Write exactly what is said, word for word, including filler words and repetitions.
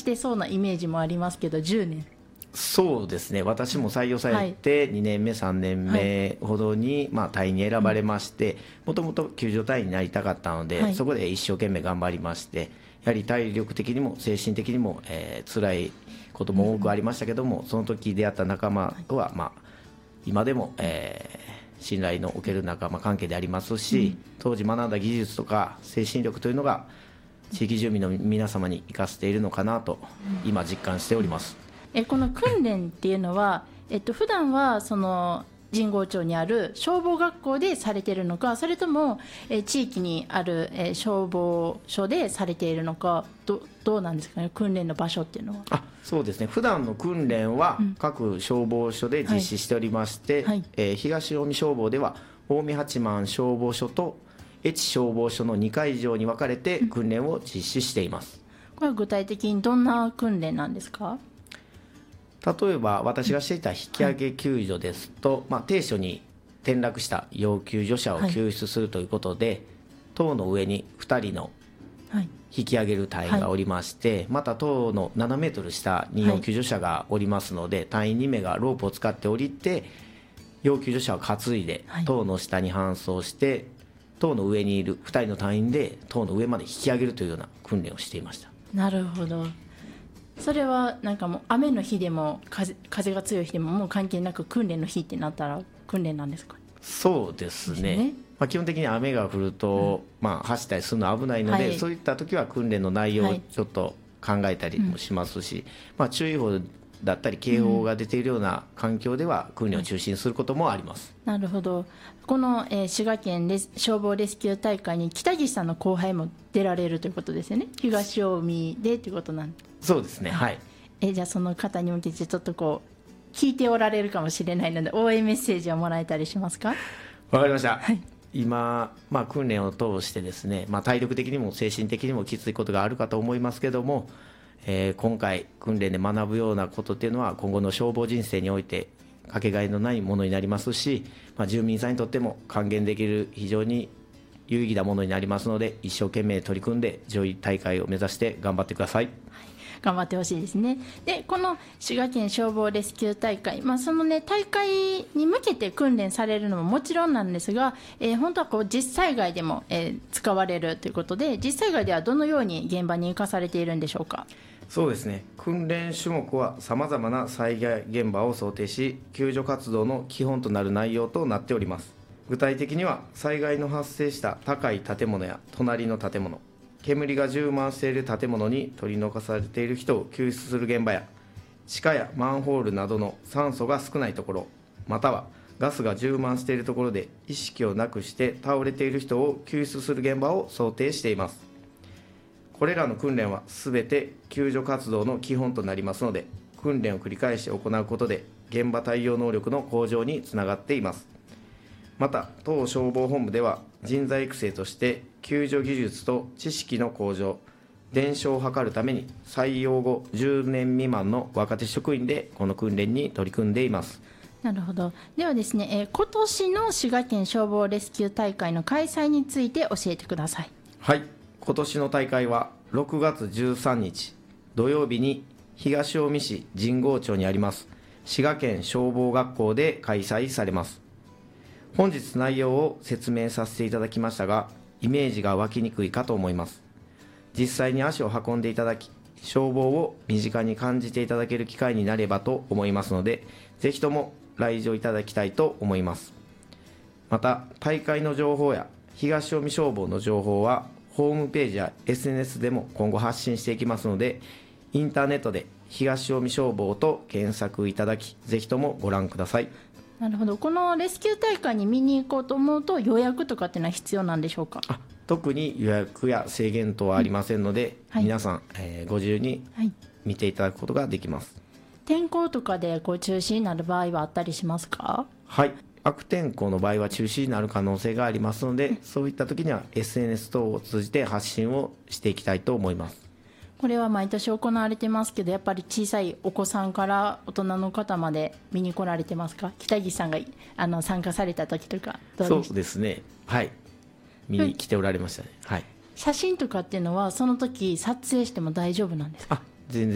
してそうなイメージもありますけど、じゅうねん。 そうですね、私も採用されてにねんめ、さんねんめほどに、まあ、隊員に選ばれまして、もともと救助隊員になりたかったので、 はい、 そこで一生懸命頑張りまして、やはり体力的にも精神的にも、えー、辛いことも多くありましたけども、うん、その時出会った仲間は、まあ、今でも、えー、信頼のおける仲間関係でありますし、うん、当時学んだ技術とか精神力というのが地域住民の皆様に生かせているのかなと今実感しております。 えこの訓練っていうのは、えっと普段はその神保町にある消防学校でされているのか、それともえ地域にあるえ消防署でされているのか、 ど, どうなんですかね、訓練の場所っていうのは。 あそうですね、普段の訓練は各消防署で実施しておりまして、うんはい、えー、東近江消防では近江八幡消防署と越消防署のにかいじょうに分かれて訓練を実施しています。 うん、これは具体的にどんな訓練なんですか？ 例えば私がしていた引き上げ救助ですと、はい、まあ、低所に転落した要救助者を救出するということで、はい、塔の上にふたりの引き上げる隊員がおりまして、はい、また塔のななメートル下に要救助者がおりますので、はい、隊員にめいがロープを使って降りて要救助者を担いで塔の下に搬送して、はい、塔の上にいるふたりの隊員で塔の上まで引き上げるというような訓練をしていました。 なるほど。それはなんかもう雨の日でも 風, 風が強い日でももう関係なく訓練の日ってなったら訓練なんですか？ そうですね、ね、まあ、基本的に雨が降ると、うん、まあ、走ったりするのは危ないので、はい、そういった時は訓練の内容をちょっと考えたりもしますし、はい、まあ、注意報だったり警報が出ているような環境では訓練を中心にすることもあります。 なるほど。この、えー、滋賀県レス消防レスキュー大会に北岸さんの後輩も出られるということですよね。東近江でということなんで。 そうですね、はい、 えじゃあその方に向けてちょっとこう聞いておられるかもしれないので応援メッセージをもらえたりしますか？ わかりました、 はい、 今、まあ、訓練を通してですね、まあ、体力的にも精神的にもきついことがあるかと思いますけども、えー、今回訓練で学ぶようなことっていうのは今後の消防人生においてかけがえのないものになりますし、まあ、住民さんにとっても還元できる非常に有意義なものになりますので、一生懸命取り組んで上位大会を目指して頑張ってください。はい、 頑張ってほしいですね。でこの滋賀県消防レスキュー大会、まあそのね、大会に向けて訓練されるのももちろんなんですが、えー、本当はこう実災害でも、えー、使われるということで、実災害ではどのように現場に生かされているんでしょうか？ そうですね、訓練種目はさまざまな災害現場を想定し救助活動の基本となる内容となっております。具体的には災害の発生した高い建物や隣の建物、煙が充満している建物に取り残されている人を救出する現場や、地下やマンホールなどの酸素が少ないところ、またはガスが充満しているところで意識をなくして倒れている人を救出する現場を想定しています。これらの訓練はすべて救助活動の基本となりますので、訓練を繰り返して行うことで現場対応能力の向上につながっています。また当消防本部では人材育成として救助技術と知識の向上、伝承を図るために採用後じゅうねん未満の若手職員でこの訓練に取り組んでいます。 なるほど。ではですね、えー、今年の滋賀県消防レスキュー大会の開催について教えてください。 はい、今年の大会はろくがつじゅうさんにち土曜日に東近江市神保町にあります滋賀県消防学校で開催されます。本日内容を説明させていただきましたが、イメージが湧きにくいかと思います。実際に足を運んでいただき、消防を身近に感じていただける機会になればと思いますので、ぜひとも来場いただきたいと思います。また大会の情報や東近江消防の情報はホームページや エスエヌエス でも今後発信していきますので、インターネットで東近江消防と検索いただき、ぜひともご覧ください。 なるほど。このレスキュー大会に見に行こうと思うと予約とかっていうのは必要なんでしょうか？ あ、特に予約や制限等はありませんので、はい、皆さん、えー、ご自由に見ていただくことができます。はい、 天候とかでこう中止になる場合はあったりしますか？ はい、悪天候の場合は中止になる可能性がありますので、そういった時には エスエヌエス 等を通じて発信をしていきたいと思います。 これは毎年行われてますけど、やっぱり小さいお子さんから大人の方まで見に来られてますか？北岸さんがあの参加された時とかどうでした？ そうですね、はい、見に来ておられましたね。はい、 写真とかっていうのはその時撮影しても大丈夫なんですか？ あ、全然